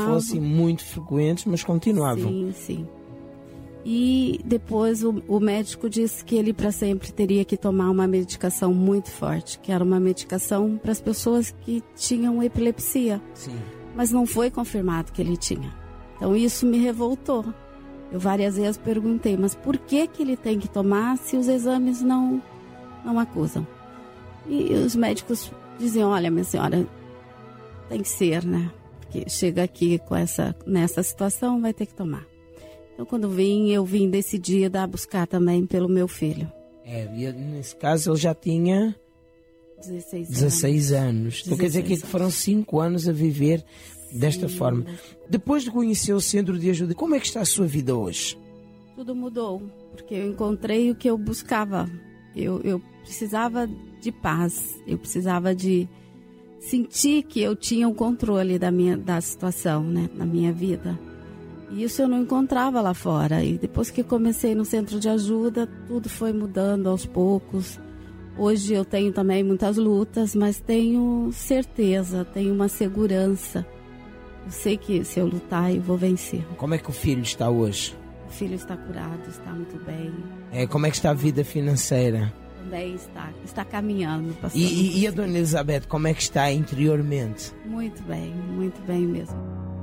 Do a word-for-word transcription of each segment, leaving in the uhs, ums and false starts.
fossem muito frequentes, mas continuavam. Sim, sim. E depois o, o médico disse que ele para sempre teria que tomar uma medicação muito forte, que era uma medicação para as pessoas que tinham epilepsia. Sim. Mas não foi confirmado que ele tinha. Então isso me revoltou. Eu várias vezes perguntei, mas por que que ele tem que tomar se os exames não, não acusam? E os médicos diziam, olha, minha senhora, tem que ser, né? Porque chega aqui com essa, nessa situação, vai ter que tomar. Então, quando vim, eu vim decidida a buscar também pelo meu filho. É, e nesse caso ele já tinha dezesseis, dezesseis anos. anos. Então quer dizer que anos. foram cinco anos a viver desta Sim. forma. Depois de conhecer o Centro de Ajuda, como é que está a sua vida hoje? Tudo mudou, porque eu encontrei o que eu buscava. Eu, eu precisava de paz, eu precisava de sentir que eu tinha o controle da, minha, da situação, né, na minha vida. E isso eu não encontrava lá fora. E depois que comecei no Centro de Ajuda, tudo foi mudando aos poucos. Hoje eu tenho também muitas lutas, mas tenho certeza, tenho uma segurança. Eu sei que se eu lutar, eu vou vencer. Como é que o filho está hoje? O filho está curado, está muito bem. É, como é que está a vida financeira? Também está, está caminhando. E, e, e a Dona Elizabeth, como é que está interiormente? Muito bem, muito bem mesmo.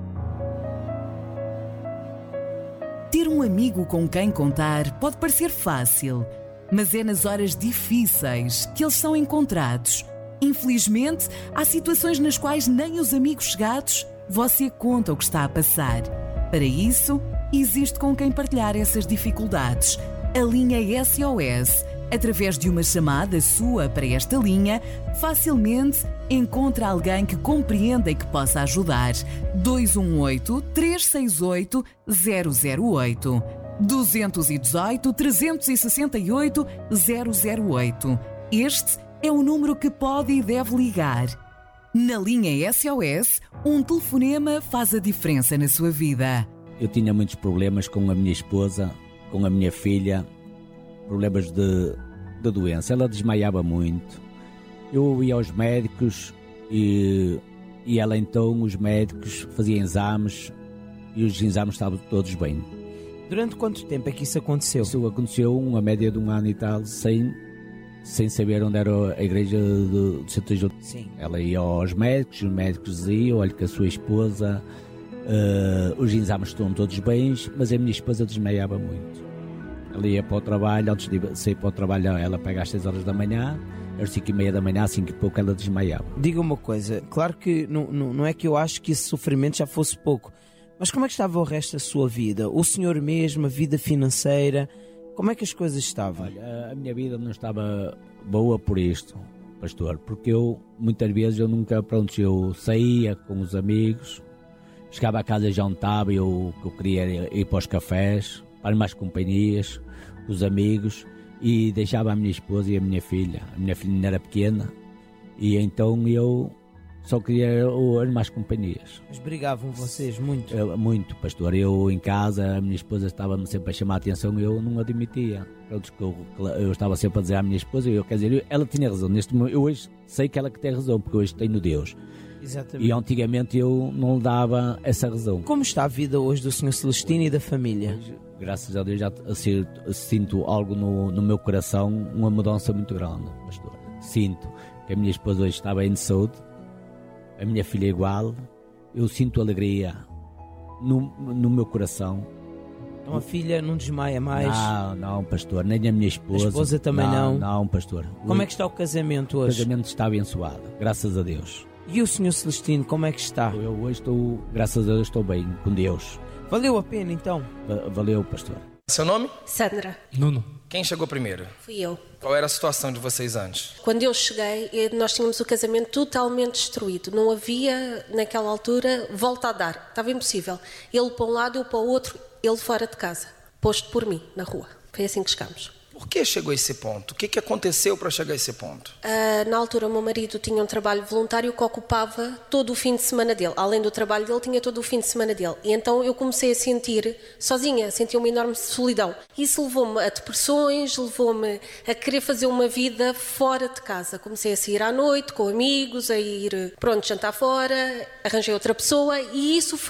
Ter um amigo com quem contar pode parecer fácil, mas é nas horas difíceis que eles são encontrados. Infelizmente, há situações nas quais nem os amigos chegados você conta o que está a passar. Para isso, existe com quem partilhar essas dificuldades. A linha S O S, através de uma chamada sua para esta linha, facilmente encontra alguém que compreenda e que possa ajudar. dois um oito, três seis oito, zero zero oito. dois um oito, três seis oito, zero zero oito. Este é o número que pode e deve ligar. Na linha S O S, um telefonema faz a diferença na sua vida. Eu tinha muitos problemas com a minha esposa, com a minha filha, problemas de, de doença. Ela desmaiava muito. Eu ia aos médicos e, e ela então, os médicos faziam exames e os exames estavam todos bem. Durante quanto tempo é que isso aconteceu? Isso aconteceu uma média de um ano e tal, sem, sem saber onde era a igreja do, do Centro de Ajuda. Sim. Ela ia aos médicos, os médicos diziam, olha que a sua esposa, uh, os exames estão todos bens, mas a minha esposa desmaiava muito. Ela ia para o trabalho, antes de sair para o trabalho, ela pega às seis horas da manhã, às cinco e meia da manhã, às cinco e pouco, ela desmaiava. Diga uma coisa, claro que não, não, não é que eu acho que esse sofrimento já fosse pouco, mas como é que estava o resto da sua vida? O senhor mesmo, a vida financeira, como é que as coisas estavam? Olha, a minha vida não estava boa por isto, pastor, porque eu, muitas vezes, eu nunca, pronto, eu saía com os amigos, chegava a casa e jantava, eu, eu queria ir para os cafés, para mais companhias, os amigos, e deixava a minha esposa e a minha filha. A minha filha ainda era pequena, e então eu só queria as mais companhias. Mas brigavam vocês muito? Eu, muito, pastor. Eu em casa, a minha esposa estava-me sempre a chamar a atenção e eu não admitia. Eu, eu estava sempre a dizer à minha esposa, eu, quer dizer, ela tinha razão. Neste momento, eu hoje sei que ela que tem razão, porque hoje tenho Deus. Exatamente. E antigamente eu não lhe dava essa razão. Como está a vida hoje do senhor Celestino e da família? Hoje, graças a Deus, já sinto algo no, no meu coração, uma mudança muito grande, pastor. Sinto que a minha esposa hoje está bem de saúde, a minha filha é igual, eu sinto alegria no, no meu coração. Então a filha não desmaia mais? Não, não, pastor, nem a minha esposa. A esposa também não? Não, não, pastor. Como hoje, é que está o casamento hoje? O casamento está abençoado, graças a Deus. E o senhor Celestino, como é que está? Eu hoje estou, graças a Deus, estou bem com Deus. Valeu a pena então? Valeu, pastor. Seu nome? Sandra. Nuno. Quem chegou primeiro? Fui eu. Qual era a situação de vocês antes? Quando eu cheguei, nós tínhamos o casamento totalmente destruído. Não havia, naquela altura, volta a dar. Estava impossível. Ele para um lado, eu para o outro, ele fora de casa. Posto por mim, na rua. Foi assim que chegámos. Por que chegou a esse ponto? O que, que aconteceu para chegar a esse ponto? Uh, na altura, o meu marido tinha um trabalho voluntário que ocupava todo o fim de semana dele. Além do trabalho dele, tinha todo o fim de semana dele. E então eu comecei a sentir, sozinha, a sentir uma enorme solidão. Isso levou-me a depressões, levou-me a querer fazer uma vida fora de casa. Comecei a sair à noite, com amigos, a ir, pronto, jantar fora, arranjei outra pessoa e isso foi